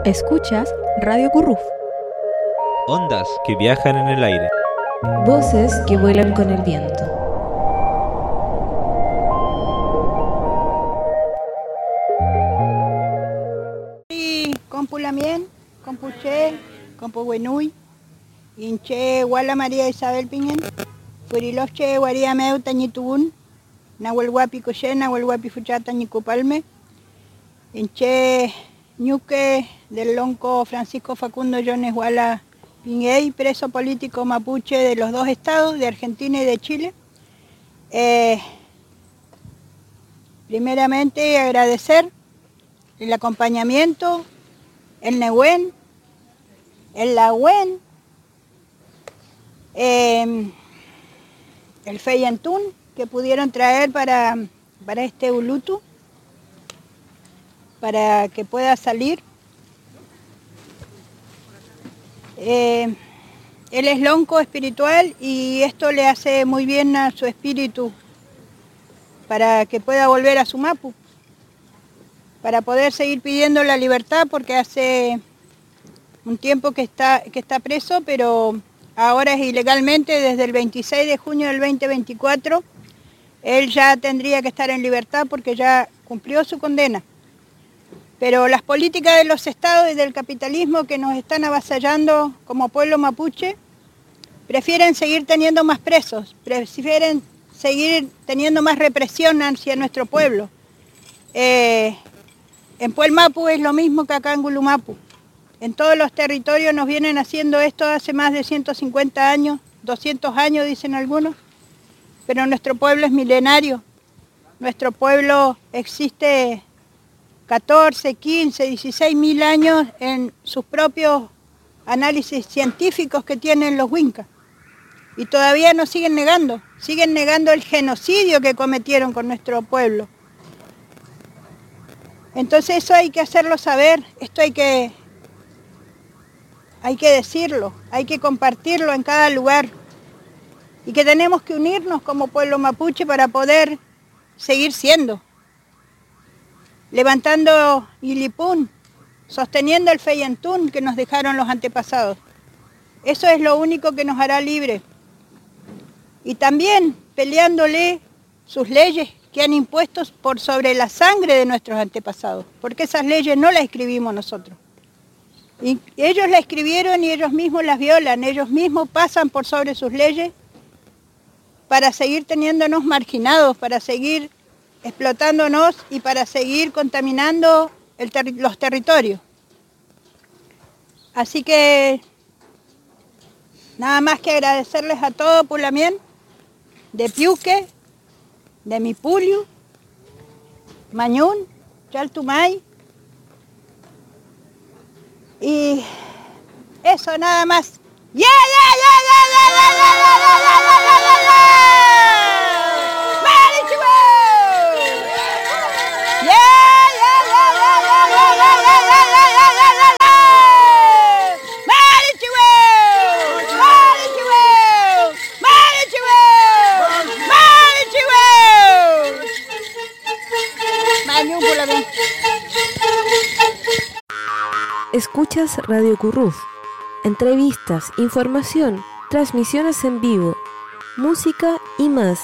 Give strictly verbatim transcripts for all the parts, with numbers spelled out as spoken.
Escuchas Radio Curruf. Ondas que viajan en el aire. Voces que vuelan con el viento. Compulamien, Compuche, Compuhuenui, Inche, Guala María Isabel Piñen, Furiloche, Guaría Meu, Tañitubun, Nahuelhuapi Coché, Nahuelhuapi Fuchata, Ñicupalme, Inche, Ñuque, del Lonco Francisco Facundo Jones Guala Piñey, preso político mapuche de los dos estados, de Argentina y de Chile. Eh, primeramente agradecer el acompañamiento, el Nehuen, el Lahuen, eh, el Feyentún, que pudieron traer para, para este Ulutu, para que pueda salir. Eh, él es lonco espiritual y esto le hace muy bien a su espíritu para que pueda volver a su mapu, para poder seguir pidiendo la libertad, porque hace un tiempo que está, que está preso, pero ahora es ilegalmente desde el veintiséis de junio del veinte veinticuatro. Él ya tendría que estar en libertad porque ya cumplió su condena. Pero las políticas de los estados y del capitalismo que nos están avasallando como pueblo mapuche prefieren seguir teniendo más presos, prefieren seguir teniendo más represión hacia nuestro pueblo. Eh, en Puelmapu es lo mismo que acá en Gulumapu. En todos los territorios nos vienen haciendo esto hace más de ciento cincuenta años, doscientos años dicen algunos, pero nuestro pueblo es milenario. Nuestro pueblo existe catorce, quince, dieciséis mil años en sus propios análisis científicos que tienen los Wincas. Y todavía nos siguen negando, siguen negando el genocidio que cometieron con nuestro pueblo. Entonces eso hay que hacerlo saber, esto hay que, hay que decirlo, hay que compartirlo en cada lugar. Y que tenemos que unirnos como pueblo mapuche para poder seguir siendo. Levantando Ilipún, sosteniendo el Feyentún que nos dejaron los antepasados. Eso es lo único que nos hará libres. Y también peleándole sus leyes que han impuesto por sobre la sangre de nuestros antepasados, porque esas leyes no las escribimos nosotros. Y ellos las escribieron y ellos mismos las violan, ellos mismos pasan por sobre sus leyes para seguir teniéndonos marginados, para seguir explotándonos y para seguir contaminando el ter- los territorios. Así que nada más que agradecerles a todo Pulamien, de Piuque, de Mipuliu, Mañún, Chaltumay, y eso nada más. ¡Yeah, yeah, yeah, yeah, yeah, yeah, yeah, yeah, yeah, yeah, yeah, yeah, yeah! Escuchas Radio Curruf. Entrevistas, información, transmisiones en vivo, música y más.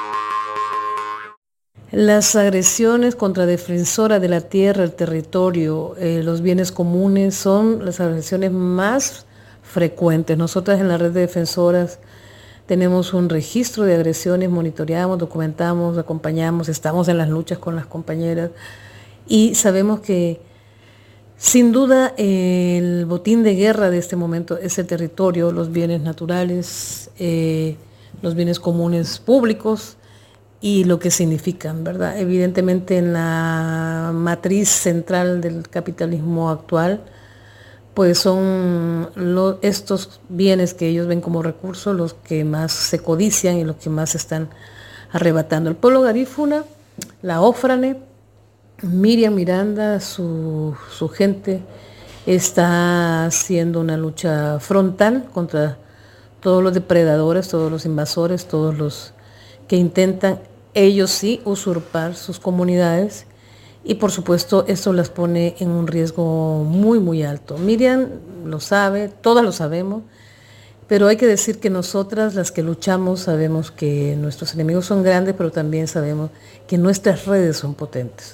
Las agresiones contra defensora de la tierra, el territorio, eh, los bienes comunes son las agresiones más frecuentes. Nosotras en la red de defensoras tenemos un registro de agresiones, monitoreamos, documentamos, acompañamos, estamos en las luchas con las compañeras y sabemos que sin duda el botín de guerra de este momento es el territorio, los bienes naturales, eh, los bienes comunes públicos y lo que significan, ¿verdad? Evidentemente en la matriz central del capitalismo actual, pues son lo, estos bienes que ellos ven como recursos los que más se codician y los que más están arrebatando. El pueblo garífuna, la Ofrane, Miriam Miranda, su, su gente, está haciendo una lucha frontal contra todos los depredadores, todos los invasores, todos los que intentan, ellos sí, usurpar sus comunidades y por supuesto esto las pone en un riesgo muy muy alto. Miriam lo sabe, todas lo sabemos, pero hay que decir que nosotras, las que luchamos, sabemos que nuestros enemigos son grandes, pero también sabemos que nuestras redes son potentes.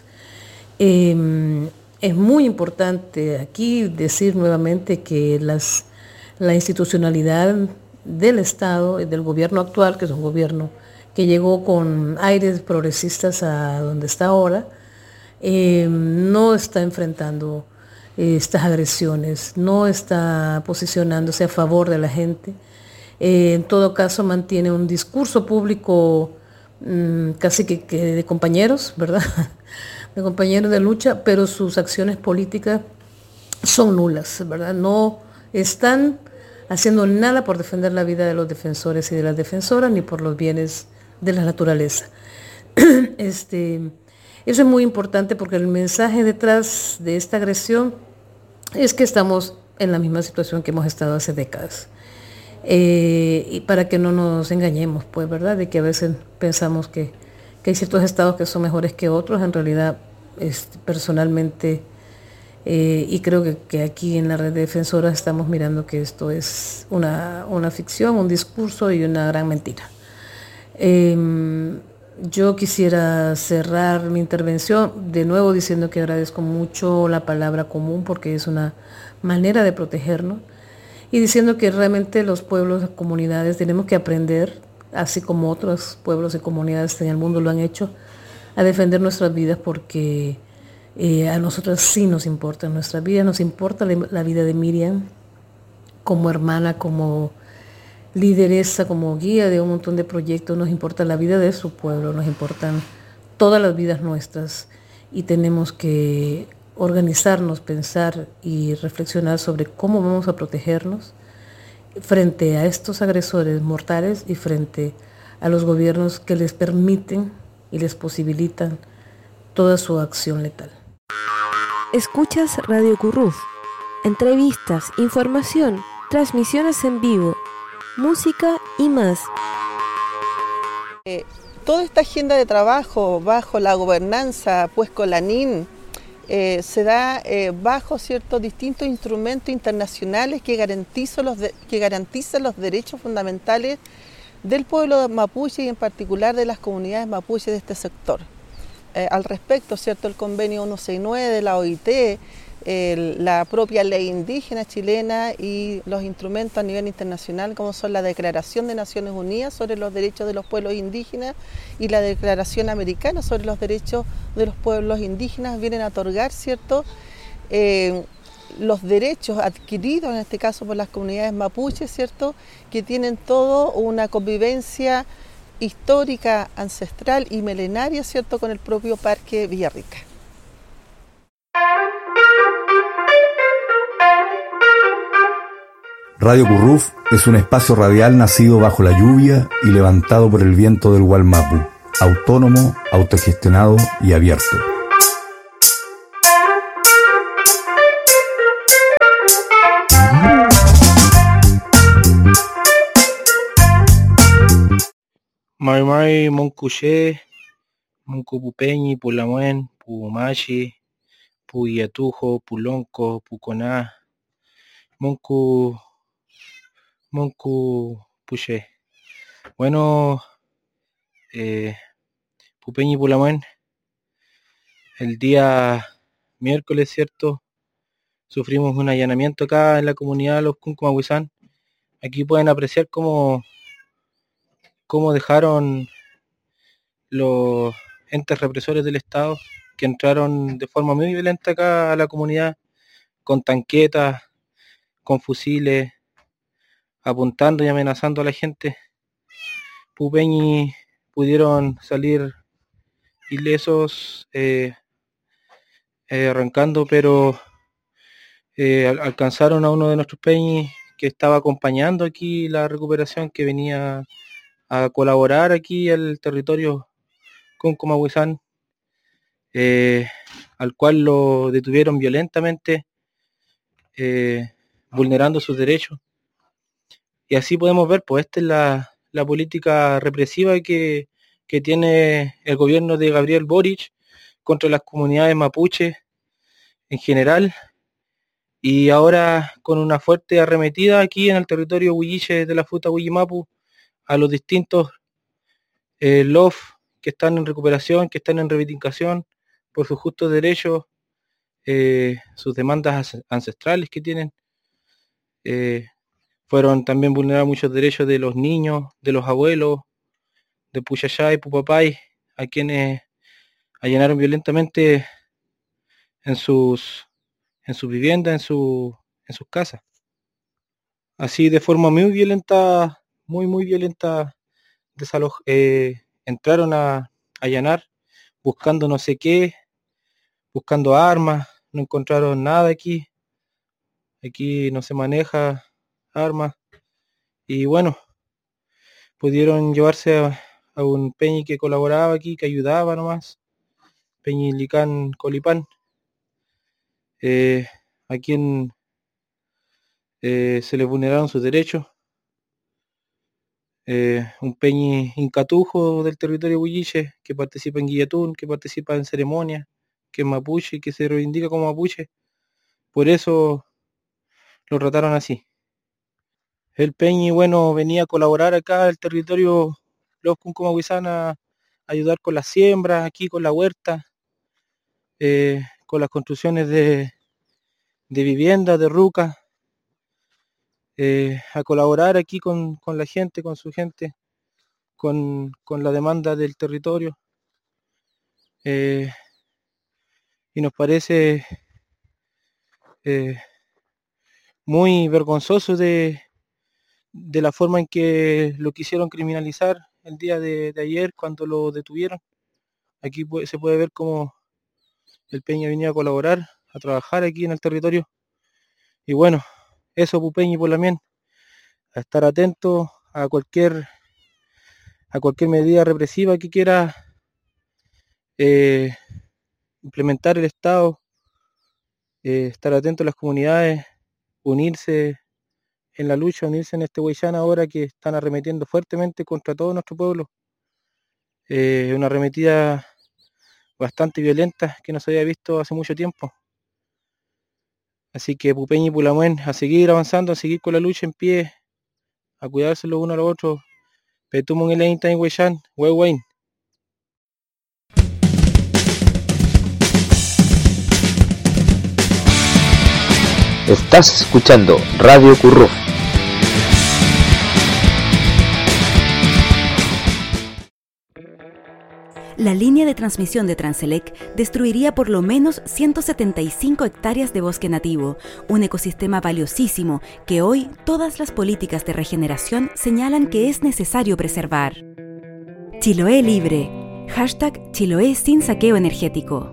Eh, es muy importante aquí decir nuevamente que las, la institucionalidad del Estado y del gobierno actual, que es un gobierno que llegó con aires progresistas a donde está ahora, eh, no está enfrentando eh, estas agresiones, no está posicionándose a favor de la gente. Eh, en todo caso mantiene un discurso público mmm, casi que, que de compañeros, ¿verdad? de compañeros de lucha, pero sus acciones políticas son nulas, ¿verdad? No están haciendo nada por defender la vida de los defensores y de las defensoras, ni por los bienes de la naturaleza. este, eso es muy importante porque el mensaje detrás de esta agresión es que estamos en la misma situación que hemos estado hace décadas. Eh, y para que no nos engañemos, pues, ¿verdad? De que a veces pensamos que, que hay ciertos estados que son mejores que otros. En realidad, este, personalmente, eh, y creo que, que aquí en la red de defensoras estamos mirando que esto es una, una ficción, un discurso y una gran mentira. Eh, yo quisiera cerrar mi intervención de nuevo diciendo que agradezco mucho la palabra común porque es una manera de protegernos, y diciendo que realmente los pueblos y comunidades tenemos que aprender, así como otros pueblos y comunidades en el mundo lo han hecho, a defender nuestras vidas porque eh, a nosotros sí nos importa nuestra vida, nos importa la, la vida de Miriam como hermana, como lideresa, como guía de un montón de proyectos, nos importa la vida de su pueblo, nos importan todas las vidas nuestras y tenemos que organizarnos, pensar y reflexionar sobre cómo vamos a protegernos frente a estos agresores mortales y frente a los gobiernos que les permiten y les posibilitan toda su acción letal. Escuchas Radio Curruf. Entrevistas, información, transmisiones en vivo, música y más. Eh, toda esta agenda de trabajo bajo la gobernanza pues con la N I N eh, se da eh, bajo ciertos distintos instrumentos internacionales que garantizan los de, que garantizan los derechos fundamentales del pueblo mapuche y en particular de las comunidades mapuches de este sector. Eh, al respecto, cierto, el convenio ciento sesenta y nueve de la O I T, eh, la propia ley indígena chilena y los instrumentos a nivel internacional como son la Declaración de Naciones Unidas sobre los Derechos de los Pueblos Indígenas y la Declaración Americana sobre los Derechos de los Pueblos Indígenas vienen a otorgar, cierto, eh, los derechos adquiridos en este caso por las comunidades mapuches, cierto, que tienen todo una convivencia histórica, ancestral y milenaria, cierto, con el propio Parque Villarrica. Radio Curruf es un espacio radial nacido bajo la lluvia y levantado por el viento del Gualmapu, autónomo, autogestionado y abierto. Mai mai moncuché, moncupupeñi, pulamuen, pumachi, puyatujo, pulonco, puconá, moncu, moncu puché. Bueno, eh, pupeñi, pulamuen, el día miércoles, ¿cierto? Sufrimos un allanamiento acá en la comunidad de los Cuncumahuizán. Aquí pueden apreciar cómo cómo dejaron los entes represores del Estado que entraron de forma muy violenta acá a la comunidad, con tanquetas, con fusiles, apuntando y amenazando a la gente. Pupeñi pudieron salir ilesos, eh, eh, arrancando, pero eh, al- alcanzaron a uno de nuestros peñis que estaba acompañando aquí la recuperación, que venía a colaborar aquí al territorio Cuncumahuizán, eh, al cual lo detuvieron violentamente, eh, vulnerando sus derechos. Y así podemos ver, pues esta es la, la política represiva que, que tiene el gobierno de Gabriel Boric contra las comunidades mapuche en general, y ahora con una fuerte arremetida aquí en el territorio huilliche de la Futa Huillimapu a los distintos eh, L O F que están en recuperación, que están en reivindicación por sus justos derechos, eh, sus demandas ancestrales que tienen. Eh, fueron también vulnerados muchos derechos de los niños, de los abuelos, de Puyayá y Pupapay, a quienes allanaron violentamente en sus en sus viviendas, en su, en sus casas. Así de forma muy violenta, muy muy violenta, desaloj eh, entraron a allanar buscando no sé qué, buscando armas, no encontraron nada aquí. Aquí no se maneja armas. Y bueno, pudieron llevarse a, a un peñi que colaboraba aquí, que ayudaba nomás, Peñi Licán Colipán, eh, a quien eh, se les vulneraron sus derechos. Eh, un peñi incatujo del territorio huilliche que participa en guillatún, que participa en ceremonias, que es mapuche y que se reivindica como mapuche. Por eso lo trataron así. El peñi, bueno, venía a colaborar acá el territorio los Cuncumahuizana, a ayudar con las siembras, aquí con la huerta, eh, con las construcciones de, de viviendas, de rucas, eh, a colaborar aquí con, con la gente, con su gente, con, con la demanda del territorio. Eh, y nos parece eh, muy vergonzoso de, de la forma en que lo quisieron criminalizar el día de, de ayer cuando lo detuvieron. Aquí puede, se puede ver cómo el Peña venía a colaborar, a trabajar aquí en el territorio. Y bueno, eso, Pupeñi Polamien, a estar atento a cualquier a cualquier medida represiva que quiera eh, implementar el Estado, eh, estar atento a las comunidades, unirse en la lucha, unirse en este Huayllán ahora que están arremetiendo fuertemente contra todo nuestro pueblo. Eh, una arremetida bastante violenta que no se había visto hace mucho tiempo. Así que Pupeñi y Pulamuen, a seguir avanzando, a seguir con la lucha en pie, a cuidarse los unos a los otros. Petumon el Einstein en Huayllán, Huayhuayn. Estás escuchando Radio Curruf. La línea de transmisión de Transelec destruiría por lo menos ciento setenta y cinco hectáreas de bosque nativo, un ecosistema valiosísimo que hoy todas las políticas de regeneración señalan que es necesario preservar. Chiloé libre. Hashtag Chiloé sin saqueo energético.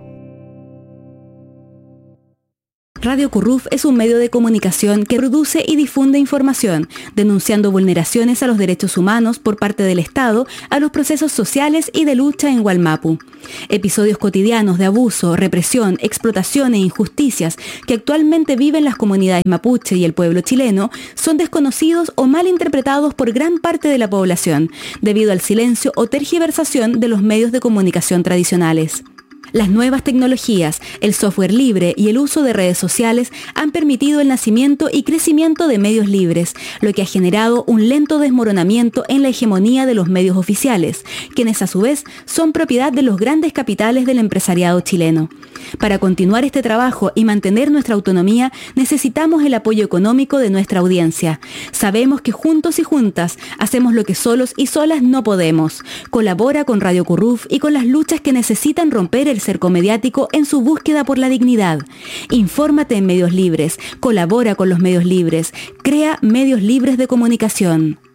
Radio Curruf es un medio de comunicación que produce y difunde información, denunciando vulneraciones a los derechos humanos por parte del Estado a los procesos sociales y de lucha en Gualmapu. Episodios cotidianos de abuso, represión, explotación e injusticias que actualmente viven las comunidades mapuche y el pueblo chileno son desconocidos o mal interpretados por gran parte de la población, debido al silencio o tergiversación de los medios de comunicación tradicionales. Las nuevas tecnologías, el software libre y el uso de redes sociales han permitido el nacimiento y crecimiento de medios libres, lo que ha generado un lento desmoronamiento en la hegemonía de los medios oficiales, quienes a su vez son propiedad de los grandes capitales del empresariado chileno. Para continuar este trabajo y mantener nuestra autonomía, necesitamos el apoyo económico de nuestra audiencia. Sabemos que juntos y juntas hacemos lo que solos y solas no podemos. Colabora con Radio Curruf y con las luchas que necesitan romper el cerco mediático en su búsqueda por la dignidad. Infórmate en medios libres, colabora con los medios libres, crea medios libres de comunicación.